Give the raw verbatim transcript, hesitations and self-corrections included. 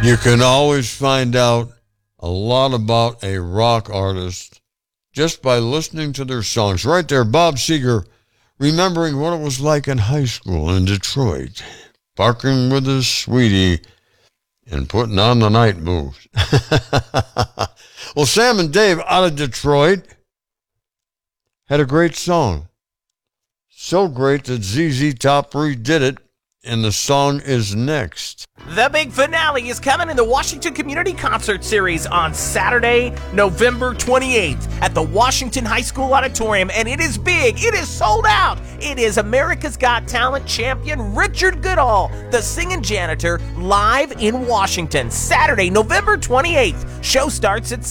You can always find out a lot about a rock artist just by listening to their songs. Right there, Bob Seger, remembering what it was like in high school in Detroit, barking with his sweetie and putting on the night moves. Well, Sam and Dave out of Detroit had a great song. So great that Z Z Top redid it, and the song is next. The big finale is coming in the Washington Community Concert Series on Saturday, November twenty-eighth at the Washington High School Auditorium, and it is big. It is sold out. It is America's Got Talent champion Richard Goodall, the singing janitor, live in Washington. Saturday, November twenty-eighth. Show starts at